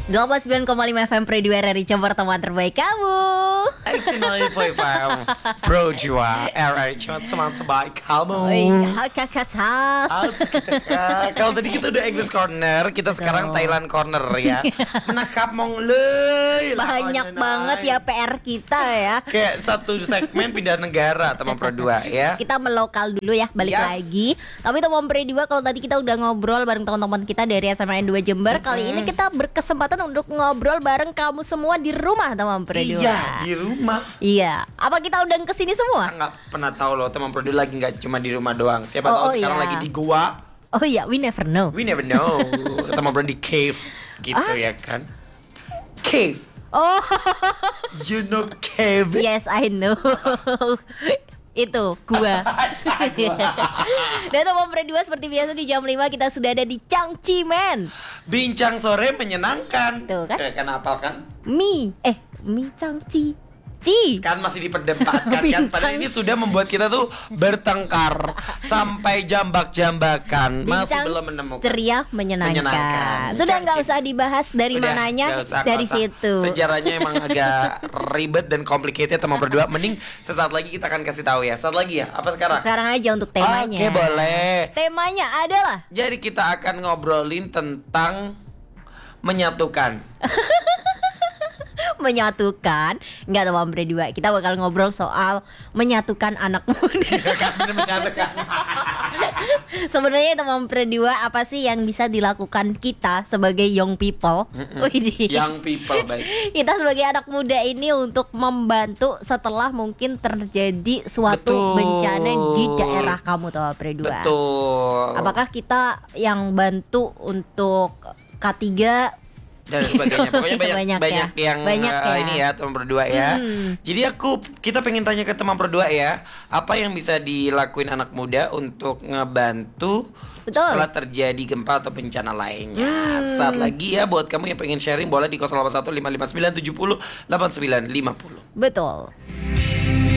89,5 FM Pro 2 RRI Cember, teman terbaik kamu. 89.5 Pro 2 RRI Cember, teman terbaik kamu. Kakak. Kalau tadi kita udah English Corner, kita sekarang Thailand Corner ya. Menangkap mongley. Banyak banget ya PR kita ya. Kayak satu segmen pindah negara teman Pro 2 ya. Kita melokal dulu ya, balik lagi. Tapi teman Pro 2, kalau tadi kita udah ngobrol bareng teman-teman kita dari SMAN 2 Jember, kali ini kita berkesempatan untuk ngobrol bareng kamu semua di rumah teman Pro 2. Iya, di rumah. Iya. Apa kita undang ke sini semua? Nggak pernah tahu loh, teman Pro 2 lagi nggak cuma di rumah doang. Siapa tahu sekarang lagi di gua. Oh iya, we never know. We never know. Teman Pro di cave gitu ya kan. Cave. Oh. You know cave? Yes, I know. Itu gua. Dan teman Pro 2, seperti biasa di jam 5 kita sudah ada di Changcimen. Bincang sore menyenangkan. Tuh kan? Kenapa kan? Mi Changci. Kan masih diperdebatkan kan. Padahal ini sudah membuat kita tuh bertengkar sampai jambak-jambakan. Masih belum menemukan. Ceria menyenangkan. Sudah nggak usah dibahas dari mananya, dari situ. Sejarahnya emang agak ribet dan complicated teman berdua. Mending sesaat lagi kita akan kasih tahu ya. Saat lagi ya. Apa sekarang? Sekarang aja untuk temanya. Oke, boleh. Temanya adalah, jadi kita akan ngobrolin tentang menyatukan. menyatukan. Enggak teman Pro 2, kita bakal ngobrol soal menyatukan anak muda. Sebenarnya teman Pro 2, apa sih yang bisa dilakukan kita sebagai young people? Young people, baik. Kita sebagai anak muda ini untuk membantu setelah mungkin terjadi suatu bencana di daerah kamu teman Pro 2. Betul. Apakah kita yang bantu untuk K3 dan sebagainya. Pokoknya banyak yang ya. Ini ya teman berdua ya. Jadi kita pengen tanya ke teman berdua ya, apa yang bisa dilakuin anak muda untuk ngebantu setelah terjadi gempa atau bencana lainnya. Saat lagi ya, buat kamu yang pengen sharing boleh di 081 559 70 89 50. Betul.